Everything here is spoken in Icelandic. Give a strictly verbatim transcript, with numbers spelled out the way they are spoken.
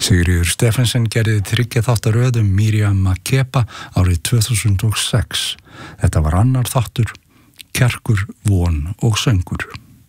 Sigríður Stephensen gerði þriggja þáttar röð um Miriam Makeba árið tvö þúsund og sex. Þetta var annar þáttur, Kjarkur, von og söngur.